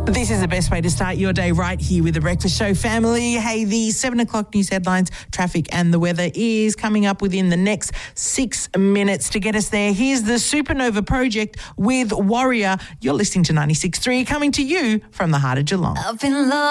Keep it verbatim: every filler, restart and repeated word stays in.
This is the best way to start your day right here with the Breakfast Show family. Hey, the seven o'clock news headlines, traffic and the weather is coming up within the next six minutes. To get us there, here's the Supernova Project with Warrior. You're listening to ninety-six point three, coming to you from the heart of Geelong. I've been